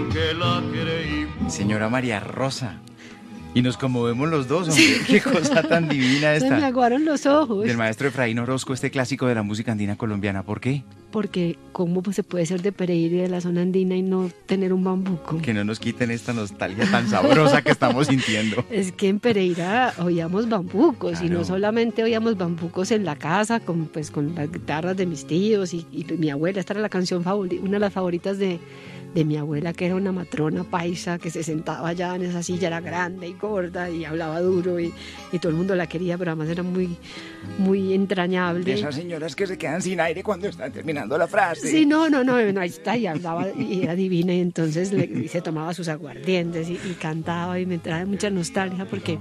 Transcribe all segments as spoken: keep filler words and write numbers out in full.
Señora María Rosa. Y nos conmovemos los dos, hombre. Qué cosa tan divina esta. Se me aguaron los ojos. Del maestro Efraín Orozco, este clásico de la música andina colombiana. ¿Por qué? Porque ¿cómo se puede ser de Pereira y de la zona andina y no tener un bambuco? Que no nos quiten esta nostalgia tan sabrosa que estamos sintiendo. Es que en Pereira oíamos bambucos, claro. Y no solamente oíamos bambucos en la casa, con, pues, con las guitarras de mis tíos y, y mi abuela. Esta era la canción favorita, una de las favoritas de... de mi abuela, que era una matrona paisa que se sentaba allá en esa silla, era grande y gorda y hablaba duro y, y todo el mundo la quería, pero además era muy, muy entrañable. De esas señoras que se quedan sin aire cuando están terminando la frase. Sí, no, no, no, no ahí está, y hablaba y era divina, y entonces le, y se tomaba sus aguardientes y, y cantaba y me trae mucha nostalgia porque...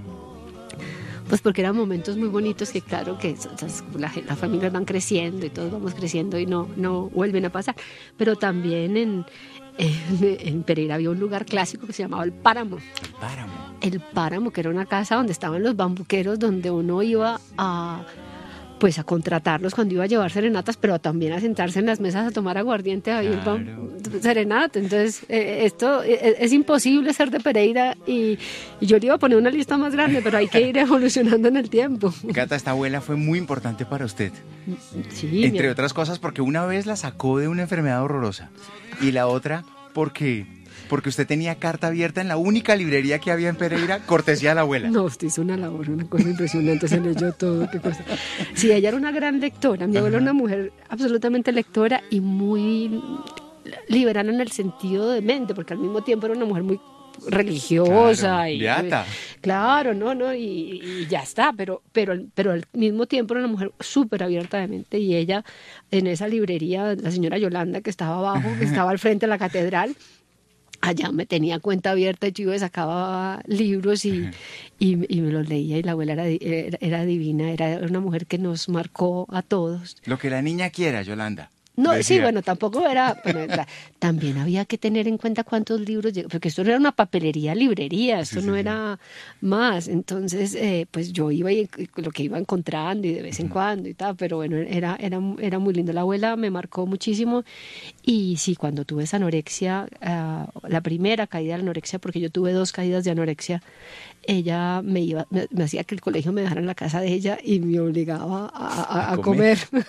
Pues porque eran momentos muy bonitos que claro que las la familias van creciendo y todos vamos creciendo y no, no vuelven a pasar. Pero también en, en, en Pereira había un lugar clásico que se llamaba El Páramo. El Páramo. El Páramo, que era una casa donde estaban los bambuqueros, donde uno iba a... pues a contratarlos cuando iba a llevar serenatas, pero también a sentarse en las mesas a tomar aguardiente, a ir claro. serenata. Entonces, eh, esto eh, es imposible ser de Pereira y, y yo le iba a poner una lista más grande, pero hay que ir evolucionando en el tiempo. Cata, esta abuela fue muy importante para usted. Sí. Entre otras cosas porque una vez la sacó de una enfermedad horrorosa y la otra porque... porque usted tenía carta abierta en la única librería que había en Pereira, cortesía a la abuela. No, usted hizo una labor, una cosa impresionante, se leyó todo, qué cosa. Sí, ella era una gran lectora, mi abuela era una mujer absolutamente lectora y muy liberal en el sentido de mente, porque al mismo tiempo era una mujer muy religiosa. Claro, y beata. Claro, no, no, y, y ya está, pero, pero, pero al mismo tiempo era una mujer súper abierta de mente y ella en esa librería, la señora Yolanda que estaba abajo, que estaba al frente de la catedral, allá me tenía cuenta abierta y yo sacaba libros y, y, y me los leía y la abuela era, era, era divina, era una mujer que nos marcó a todos. Lo que la niña quiera, Yolanda. No, decía. sí, bueno, tampoco era, pero la, también había que tener en cuenta cuántos libros, porque esto no era una papelería, librería, esto sí, no sí, era sí. más, entonces eh, pues yo iba y lo que iba encontrando y de vez en uh-huh. cuando y tal, pero bueno, era, era, era muy lindo, la abuela me marcó muchísimo y sí, cuando tuve esa anorexia, uh, la primera caída de anorexia, porque yo tuve dos caídas de anorexia, ella me iba, me, me hacía que el colegio me dejara en la casa de ella y me obligaba a, a, a comer. comer.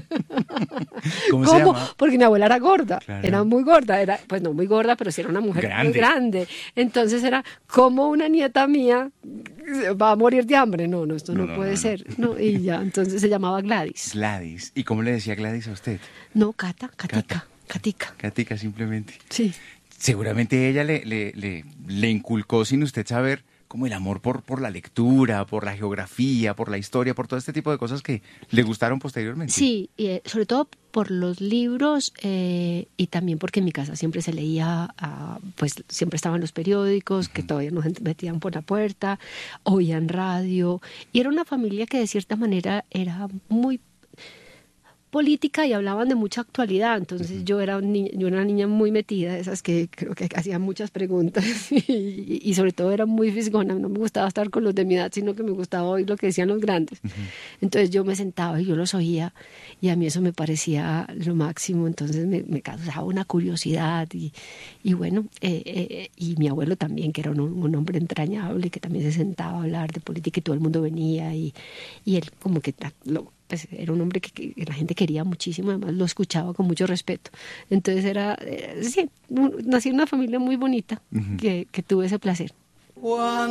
¿Cómo, ¿Cómo? se llama? Porque mi abuela era gorda, claro. era muy gorda, era, pues no muy gorda, pero sí era una mujer grande. muy grande. Entonces era, ¿cómo una nieta mía va a morir de hambre? No, no, esto no, no puede no, ser. No. No, y ya, entonces se llamaba Gladys. Gladys. ¿Y cómo le decía Gladys a usted? No, Cata, Catica, Cata. Catica. Catica, simplemente. Sí. Seguramente ella le, le, le, le inculcó sin usted saber como el amor por, por la lectura, por la geografía, por la historia, por todo este tipo de cosas que le gustaron posteriormente. Sí, y eh, sobre todo por los libros eh, y también porque en mi casa siempre se leía, uh, pues siempre estaban los periódicos uh-huh. que todavía nos metían por la puerta, oían radio, y era una familia que de cierta manera era muy política y hablaban de mucha actualidad, entonces uh-huh. yo era un ni- yo era una niña muy metida, esas que creo que hacían muchas preguntas y, y sobre todo era muy fisgona, no me gustaba estar con los de mi edad, sino que me gustaba oír lo que decían los grandes. Uh-huh. Entonces yo me sentaba y yo los oía y a mí eso me parecía lo máximo, entonces me, me causaba una curiosidad y, y bueno, eh, eh, y mi abuelo también, que era un, un hombre entrañable, que también se sentaba a hablar de política y todo el mundo venía y, y él como que lo pues era un hombre que, que la gente quería muchísimo, además lo escuchaba con mucho respeto. Entonces era, eh, sí, un, nací en una familia muy bonita uh-huh. que, que tuve ese placer.